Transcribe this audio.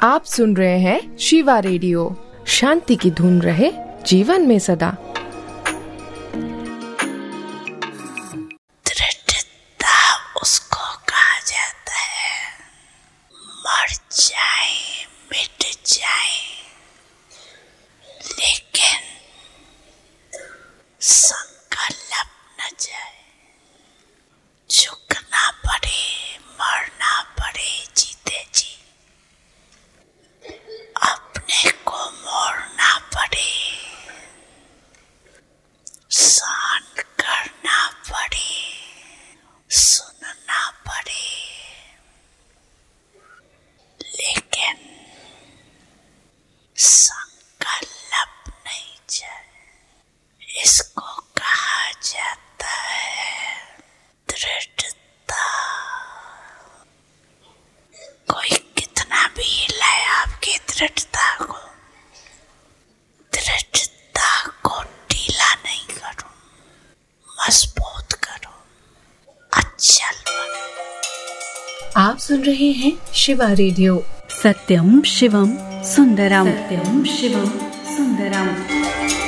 आप सुन रहे हैं शिवा रेडियो। शांति की धुन रहे जीवन में सदा। दृढ़ता उसको कहा जाता है, मर जाए मिट जाए लेकिन संकल्प न जाए। झुकना पड़े, मरना पड़े, जीते जी अपने को मोड़ना पड़े, सहन करना पड़े, सुनना पड़े, लेकिन संकल्प नहीं जाए। इसको कहा जाता है दृढ़ता। कोई कितना भी हिलाए आपकी दृढ़ता को, दृढ़ता को ढीला नहीं करो, मजबूत करो, अचल बनो। आप सुन रहे हैं शिवा रेडियो। सत्यम शिवम सुंदरम, सत्यम शिवम सुंदरम।